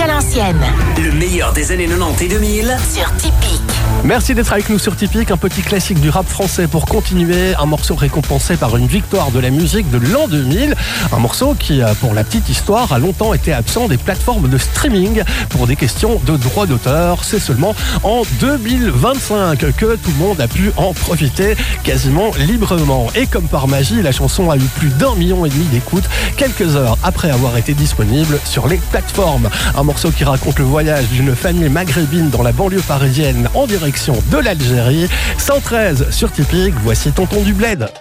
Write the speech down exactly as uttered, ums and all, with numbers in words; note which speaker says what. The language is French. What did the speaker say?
Speaker 1: à l'ancienne.
Speaker 2: Le meilleur des années quatre-vingt-dix et deux mille
Speaker 1: Sur Typique.
Speaker 3: Merci d'être avec nous sur Typique, un petit classique du rap français pour continuer, un morceau récompensé par une victoire de la musique de l'an deux mille, un morceau qui, pour la petite histoire, a longtemps été absent des plateformes de streaming pour des questions de droit d'auteur. C'est seulement en deux mille vingt-cinq que tout le monde a pu en profiter quasiment librement. Et comme par magie, la chanson a eu plus d'un million et demi d'écoutes quelques heures après avoir été disponible sur les plateformes. Un morceau qui raconte le voyage d'une famille maghrébine dans la banlieue parisienne en direction de l'Algérie. cent treize sur Typique, voici Tonton du Bled.